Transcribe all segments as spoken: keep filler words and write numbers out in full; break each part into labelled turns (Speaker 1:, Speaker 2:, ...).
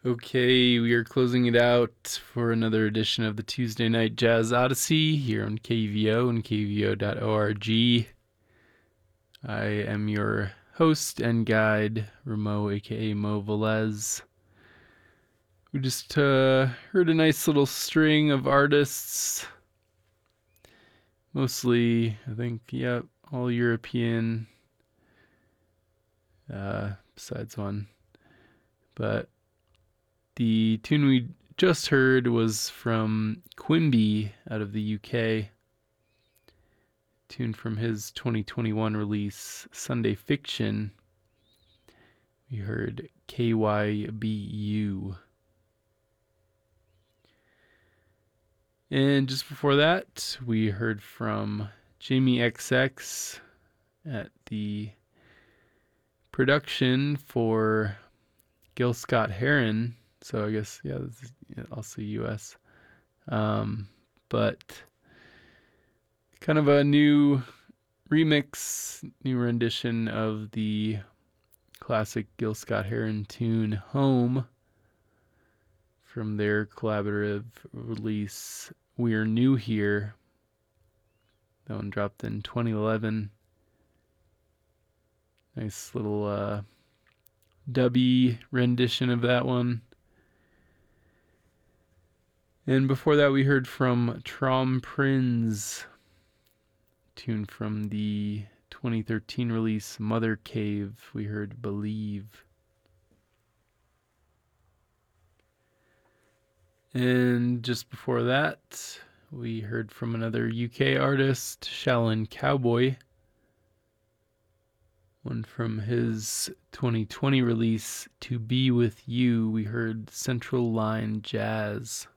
Speaker 1: Okay, we are closing it out for another edition of the Tuesday Night Jazz Odyssey here on K V O and K V O dot org. I am your host and guide, Ramo, aka Mo Velez. We just uh, heard a nice little string of artists, mostly, I think, yeah, all European, uh, besides one. But the tune we just heard was from Quimby out of the U K. Tune from his twenty twenty-one release, Sunday Fiction. We heard K Y B U. And just before that, we heard from Jamie X X at the production for Gil Scott-Heron. So I guess, yeah, this is also U S. Um, but kind of a new remix, new rendition of the classic Gil Scott-Heron tune Home from their collaborative release We're New Here. That one dropped in twenty eleven. Nice little uh, dubby rendition of that one. And before that, we heard from Trom Prinz, tune from the twenty thirteen release Mother Cave. We heard Believe. And just before that, we heard from another U K artist, Shaolin Cowboy. One from his twenty twenty release, To Be With You, we heard Central Line Jazz.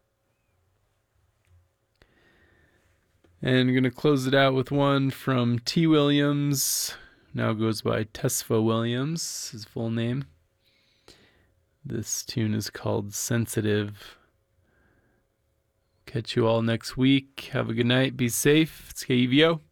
Speaker 1: And I'm going to close it out with one from T. Williams, now goes by Tesfa Williams, his full name. This tune is called Sensitive. Catch you all next week. Have a good night. Be safe. It's K V O.